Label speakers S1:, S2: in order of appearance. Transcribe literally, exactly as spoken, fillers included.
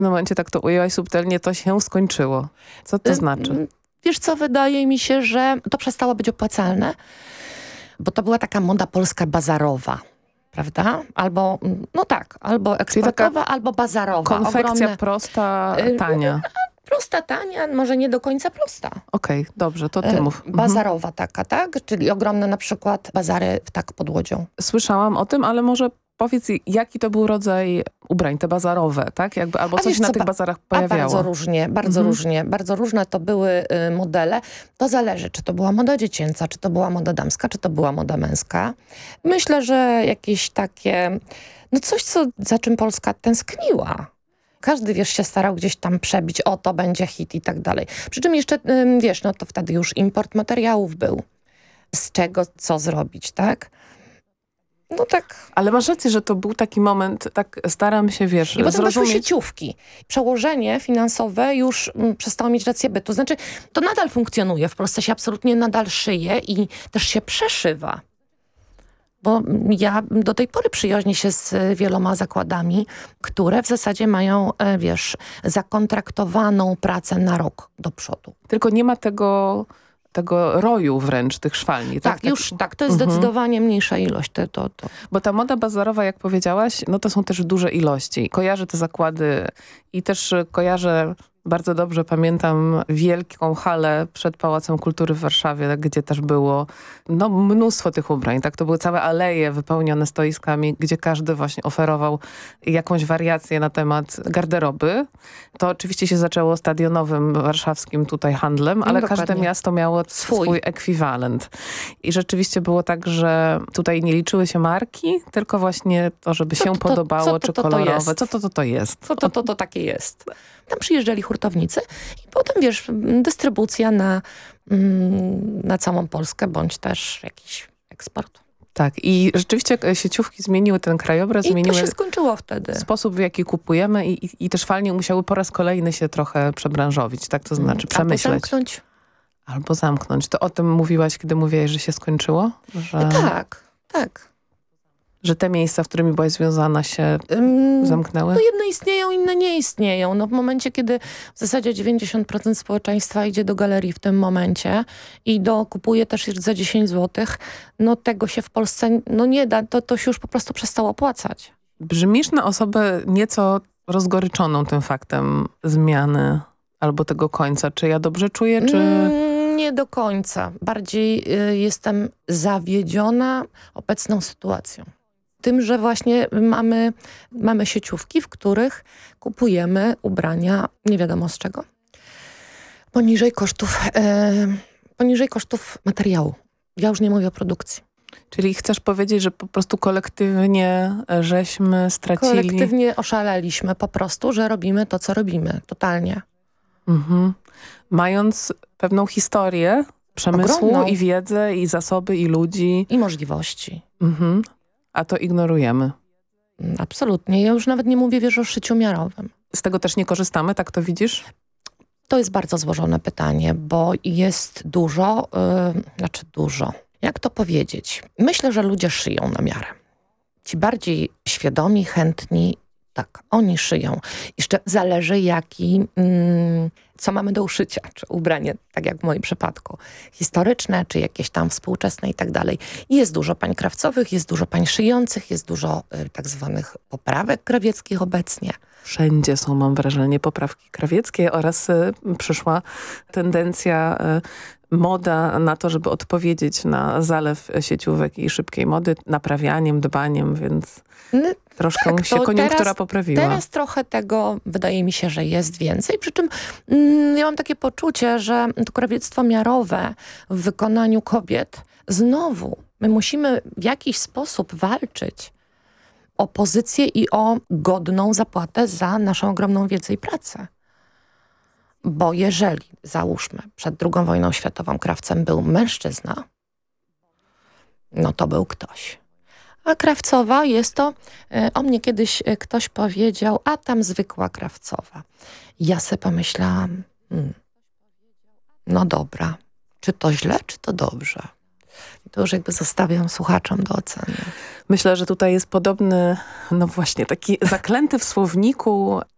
S1: W momencie tak to ujęłaś subtelnie, to się skończyło. Co to znaczy?
S2: Wiesz co, wydaje mi się, że to przestało być opłacalne, bo to była taka moda polska bazarowa. Prawda? Albo, no tak, albo eksportowa, albo bazarowa.
S1: Konfekcja
S2: ogromne,
S1: prosta, tania.
S2: Prosta, tania, może nie do końca prosta.
S1: Okej, okay, dobrze, to ty mów.
S2: Bazarowa mhm. taka, tak? Czyli ogromne na przykład bazary tak pod Łodzią.
S1: Słyszałam o tym, ale może powiedz, jaki to był rodzaj ubrań, te bazarowe, tak? Jakby, albo coś na co, tych bazarach pojawiało.
S2: A bardzo różnie, bardzo mhm. różnie. Bardzo różne to były y, modele. To zależy, czy to była moda dziecięca, czy to była moda damska, czy to była moda męska. Myślę, że jakieś takie, no coś, co, za czym Polska tęskniła. Każdy, wiesz, się starał gdzieś tam przebić, o, to będzie hit i tak dalej. Przy czym jeszcze, y, wiesz, no to wtedy już import materiałów był. Z czego, co zrobić, tak? No tak.
S1: Ale masz rację, że to był taki moment, tak staram się, wiesz,
S2: I potem
S1: zrozumieć.
S2: weszły sieciówki. Przełożenie finansowe już m, przestało mieć rację bytu. Znaczy, to nadal funkcjonuje. W Polsce się absolutnie nadal szyje i też się przeszywa. Bo ja do tej pory przyjaźnię się z wieloma zakładami, które w zasadzie mają, wiesz, zakontraktowaną pracę na rok do przodu.
S1: Tylko nie ma tego... tego roju wręcz, tych szwalni.
S2: Tak, tak już tak. tak to jest mhm. zdecydowanie mniejsza ilość. To, to, to.
S1: Bo ta moda bazarowa, jak powiedziałaś, no to są też duże ilości. Kojarzę te zakłady i też kojarzę, bardzo dobrze pamiętam wielką halę przed Pałacem Kultury w Warszawie, gdzie też było no, mnóstwo tych ubrań. Tak? To były całe aleje wypełnione stoiskami, gdzie każdy właśnie oferował jakąś wariację na temat garderoby. To oczywiście się zaczęło stadionowym warszawskim tutaj handlem, ale no, każde miasto miało swój. swój ekwiwalent. I rzeczywiście było tak, że tutaj nie liczyły się marki, tylko właśnie to, żeby co się to, podobało, to, czy to, to kolorowe. Co to to, to jest?
S2: Co to, to to takie jest? Tam przyjeżdżali hurtownicy i potem, wiesz, dystrybucja na, na całą Polskę, bądź też jakiś eksport.
S1: Tak, i rzeczywiście sieciówki zmieniły ten krajobraz,
S2: I
S1: zmieniły
S2: to się skończyło wtedy.
S1: Sposób, w jaki kupujemy i, i, i te szwalnie musiały po raz kolejny się trochę przebranżowić, tak? To znaczy przemyśleć.
S2: Albo zamknąć.
S1: Albo zamknąć. To o tym mówiłaś, kiedy mówiłaś, że się skończyło? Że...
S2: Tak, tak.
S1: Że te miejsca, w którymi byłaś związana, się um, zamknęły?
S2: No jedne istnieją, inne nie istnieją. No w momencie, kiedy w zasadzie dziewięćdziesiąt procent społeczeństwa idzie do galerii w tym momencie i do, kupuje też za dziesięć złotych, no tego się w Polsce no nie da, to, to się już po prostu przestało opłacać.
S1: Brzmisz na osobę nieco rozgoryczoną tym faktem zmiany albo tego końca. Czy ja dobrze czuję, czy...
S2: Mm, nie do końca. Bardziej y, jestem zawiedziona obecną sytuacją. Tym, że właśnie mamy, mamy sieciówki, w których kupujemy ubrania nie wiadomo z czego. Poniżej kosztów, e, poniżej kosztów materiału. Ja już nie mówię o produkcji.
S1: Czyli chcesz powiedzieć, że po prostu kolektywnie żeśmy stracili...
S2: Kolektywnie oszaleliśmy po prostu, że robimy to, co robimy. Totalnie.
S1: Mhm. Mając pewną historię przemysłu ogromną. I wiedzę, i zasoby, i ludzi.
S2: I możliwości.
S1: Mhm. A to ignorujemy.
S2: Absolutnie. Ja już nawet nie mówię, wiesz, o szyciu miarowym.
S1: Z tego też nie korzystamy, tak to widzisz?
S2: To jest bardzo złożone pytanie, bo jest dużo, yy, znaczy dużo. Jak to powiedzieć? Myślę, że ludzie szyją na miarę. Ci bardziej świadomi, chętni, tak, oni szyją. Jeszcze zależy jaki, mm, co mamy do uszycia, czy ubranie, tak jak w moim przypadku, historyczne, czy jakieś tam współczesne i tak dalej. Jest dużo pań krawcowych, jest dużo pań szyjących, jest dużo y, tak zwanych poprawek krawieckich obecnie.
S1: Wszędzie są, mam wrażenie, poprawki krawieckie oraz y, przyszła tendencja, y, moda na to, żeby odpowiedzieć na zalew sieciówek i szybkiej mody, naprawianiem, dbaniem, więc... No, troszkę tak, się koniunktura
S2: teraz,
S1: poprawiła.
S2: Teraz trochę tego wydaje mi się, że jest więcej. Przy czym mm, ja mam takie poczucie, że to krawiectwo miarowe w wykonaniu kobiet znowu my musimy w jakiś sposób walczyć o pozycję i o godną zapłatę za naszą ogromną wiedzę i pracę. Bo jeżeli, załóżmy, przed drugą wojną światową krawcem był mężczyzna, no to był ktoś. A krawcowa jest to, o mnie kiedyś ktoś powiedział, a tam zwykła krawcowa. Ja sobie pomyślałam, hmm, no dobra, czy to źle, czy to dobrze? I to już jakby zostawiam słuchaczom do oceny.
S1: Myślę, że tutaj jest podobny, no właśnie, taki zaklęty w słowniku